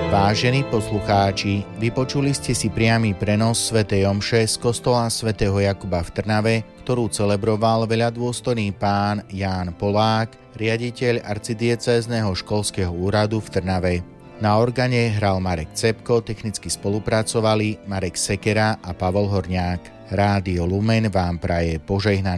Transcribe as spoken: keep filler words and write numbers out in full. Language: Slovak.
Vážení poslucháči, vypočuli ste si priamy prenos svätej omše z kostola svätého Jakuba v Trnave, ktorú celebroval veľadôstojný pán Ján Polák, riaditeľ arcidiecézneho školského úradu v Trnave. Na organe hral Marek Cepko, technicky spolupracovali Marek Sekera a Pavol Horňák. Rádio Lumen vám praje požehnaný